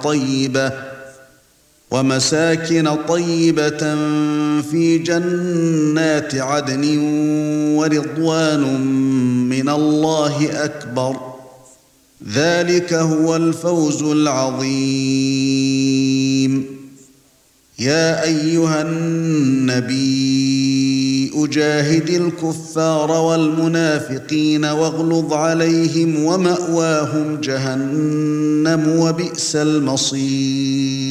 طيبة ومساكن طيبة في جنات عدن ورضوان من الله أكبر ذلك هو الفوز العظيم. يا أيها النبي أجاهد الكفار والمنافقين واغلظ عليهم ومأواهم جهنم وبئس المصير.